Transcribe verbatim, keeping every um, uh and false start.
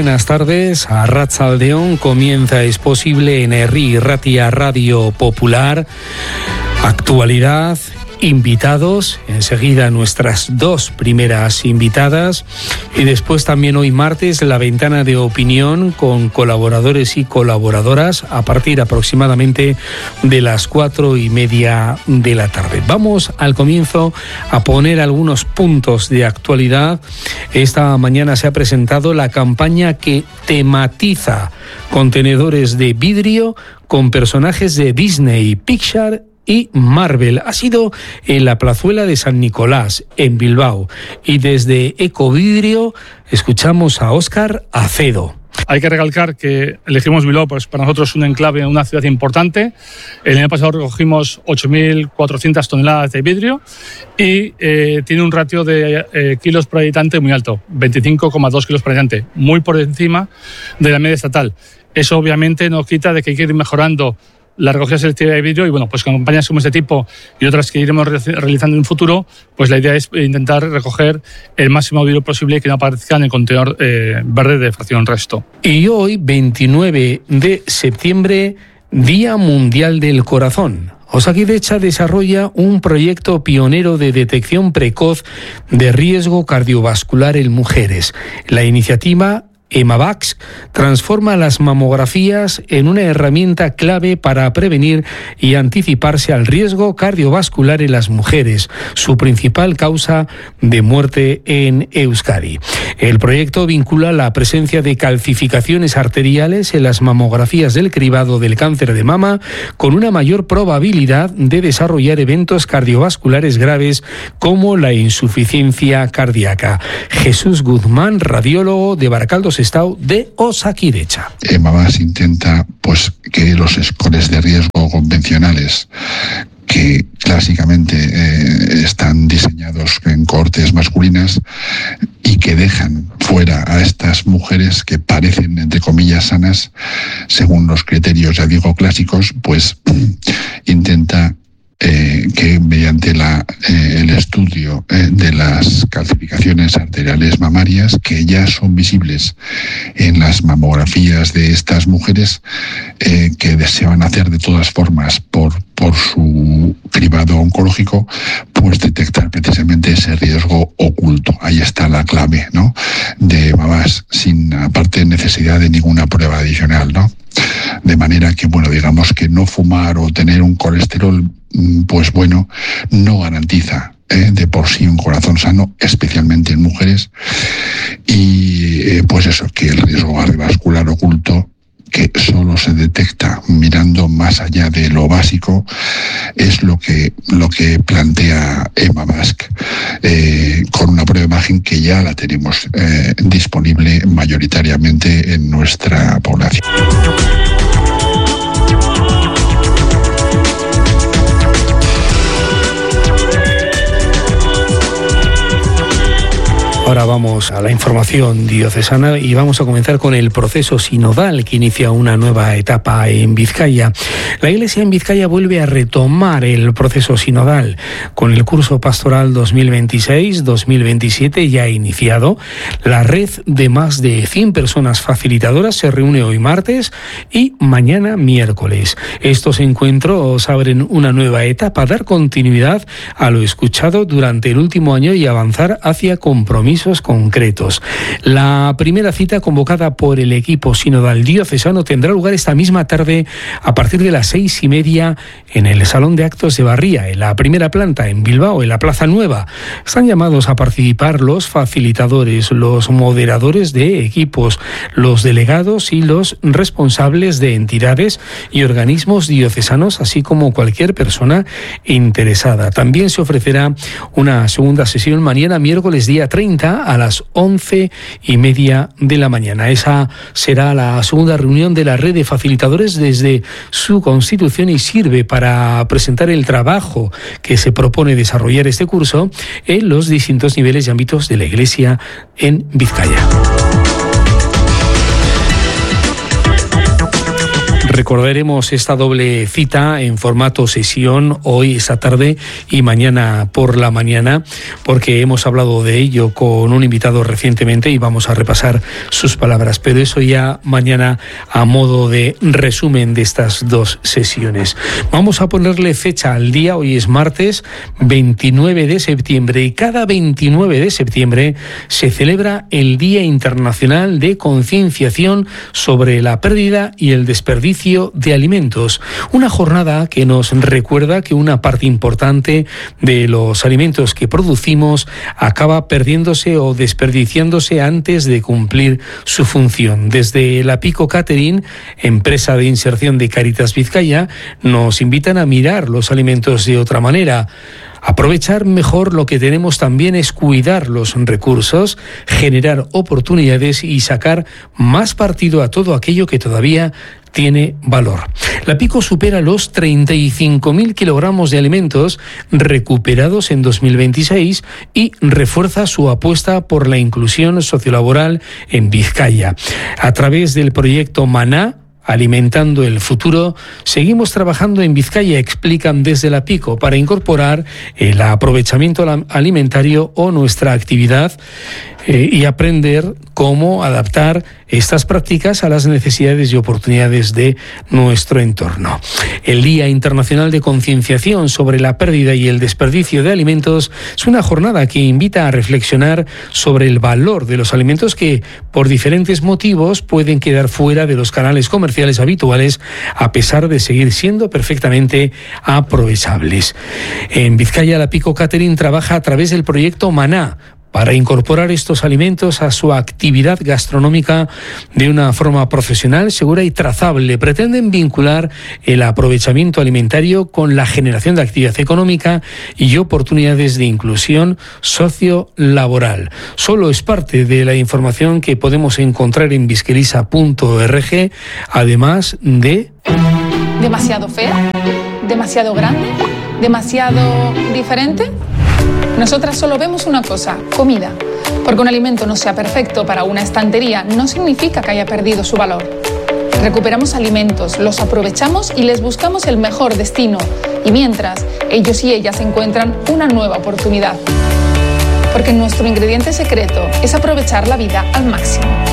buenas tardes. Arratsaldeon comienza Es Posible en Herri Ratia Radio Popular. Actualidad, invitados, enseguida nuestras dos primeras invitadas y después también hoy martes la ventana de opinión con colaboradores y colaboradoras a partir aproximadamente de las cuatro y media de la tarde. Vamos al comienzo a poner algunos puntos de actualidad. Esta mañana se ha presentado la campaña que tematiza contenedores de vidrio con personajes de Disney, Pixar y Marvel. Ha sido en la plazuela de San Nicolás, en Bilbao. Y desde Ecovidrio escuchamos a Óscar Acedo. Hay que recalcar que elegimos Bilbao, pues para nosotros es un enclave, una ciudad importante. El año pasado recogimos ocho mil cuatrocientas toneladas de vidrio y eh, tiene un ratio de eh, kilos por habitante muy alto, veinticinco coma dos kilos por habitante, muy por encima de la media estatal. Eso obviamente nos quita de que hay que ir mejorando la recogida selectiva de vidrio y bueno, pues con campañas como este tipo y otras que iremos realizando en un futuro, pues la idea es intentar recoger el máximo vidrio posible que no aparezca en el contenedor eh, verde de fracción resto. Y hoy, veintinueve de septiembre, Día Mundial del Corazón. Osakidetza desarrolla un proyecto pionero de detección precoz de riesgo cardiovascular en mujeres. La iniciativa EMAVAX transforma las mamografías en una herramienta clave para prevenir y anticiparse al riesgo cardiovascular en las mujeres, su principal causa de muerte en Euskadi. El proyecto vincula la presencia de calcificaciones arteriales en las mamografías del cribado del cáncer de mama con una mayor probabilidad de desarrollar eventos cardiovasculares graves como la insuficiencia cardíaca. Jesús Guzmán, radiólogo de Baracaldo Estado de Osakidetza. EMAVAX intenta pues que los scores de riesgo convencionales que clásicamente eh, están diseñados en cohortes masculinas y que dejan fuera a estas mujeres que parecen, entre comillas, sanas, según los criterios, ya digo, clásicos, pues intenta Eh, que mediante la, eh, el estudio eh, de las calcificaciones arteriales mamarias que ya son visibles en las mamografías de estas mujeres eh, que desean hacer de todas formas por, por su cribado oncológico, pues detectar precisamente ese riesgo oculto. Ahí está la clave, ¿no?, de EMAVAX, sin aparte necesidad de ninguna prueba adicional, ¿no? De manera que, bueno, digamos que no fumar o tener un colesterol pues bueno, no garantiza eh, de por sí un corazón sano, especialmente en mujeres. Y eh, pues eso, que el riesgo cardiovascular oculto, que solo se detecta mirando más allá de lo básico, es lo que, lo que plantea EMAVAX, eh, con una prueba de imagen que ya la tenemos eh, disponible mayoritariamente en nuestra población. Ahora vamos a la información diocesana y vamos a comenzar con el proceso sinodal que inicia una nueva etapa en Vizcaya. La Iglesia en Vizcaya vuelve a retomar el proceso sinodal con el curso pastoral dos mil veintiséis dos mil veintisiete ya iniciado. La red de más de cien personas facilitadoras se reúne hoy martes y mañana miércoles. Estos encuentros abren una nueva etapa, dar continuidad a lo escuchado durante el último año y avanzar hacia compromisos concretos. La primera cita convocada por el equipo sinodal diocesano tendrá lugar esta misma tarde a partir de las seis y media en el Salón de Actos de Barría, en la primera planta, en Bilbao, en la Plaza Nueva. Están llamados a participar los facilitadores, los moderadores de equipos, los delegados y los responsables de entidades y organismos diocesanos, así como cualquier persona interesada. También se ofrecerá una segunda sesión mañana, miércoles día treinta, a las once y media de la mañana. Esa será la segunda reunión de la red de facilitadores desde su constitución y sirve para presentar el trabajo que se propone desarrollar este curso en los distintos niveles y ámbitos de la Iglesia en Vizcaya. Recordaremos esta doble cita en formato sesión hoy, esta tarde y mañana por la mañana, porque hemos hablado de ello con un invitado recientemente y vamos a repasar sus palabras, pero eso ya mañana a modo de resumen de estas dos sesiones. Vamos a ponerle fecha al día. Hoy es martes veintinueve de septiembre y cada veintinueve de septiembre se celebra el Día Internacional de Concienciación sobre la pérdida y el desperdicio de alimentos. Una jornada que nos recuerda que una parte importante de los alimentos que producimos acaba perdiéndose o desperdiciándose antes de cumplir su función. Desde la Pico Catering, empresa de inserción de Cáritas Vizcaya, nos invitan a mirar los alimentos de otra manera. Aprovechar mejor lo que tenemos también es cuidar los recursos, generar oportunidades y sacar más partido a todo aquello que todavía tiene valor. La Pico supera los treinta y cinco mil kilogramos de alimentos recuperados en dos mil veintiséis y refuerza su apuesta por la inclusión sociolaboral en Vizcaya. A través del proyecto Maná, Alimentando el Futuro, seguimos trabajando en Vizcaya, explican desde la Pico, para incorporar el aprovechamiento alimentario o nuestra actividad eh, y aprender cómo adaptar estas prácticas a las necesidades y oportunidades de nuestro entorno. El Día Internacional de Concienciación sobre la pérdida y el desperdicio de alimentos es una jornada que invita a reflexionar sobre el valor de los alimentos que, por diferentes motivos, pueden quedar fuera de los canales comerciales habituales, a pesar de seguir siendo perfectamente aprovechables. En Vizcaya, la Pico Catering trabaja a través del proyecto Maná para incorporar estos alimentos a su actividad gastronómica de una forma profesional, segura y trazable. Pretenden vincular el aprovechamiento alimentario con la generación de actividad económica y oportunidades de inclusión sociolaboral. Solo es parte de la información que podemos encontrar en vizquelisa punto org, además de... ¿Demasiado fea? ¿Demasiado grande? ¿Demasiado diferente? Nosotras solo vemos una cosa, comida. Porque un alimento no sea perfecto para una estantería no significa que haya perdido su valor. Recuperamos alimentos, los aprovechamos y les buscamos el mejor destino. Y mientras, ellos y ellas encuentran una nueva oportunidad. Porque nuestro ingrediente secreto es aprovechar la vida al máximo.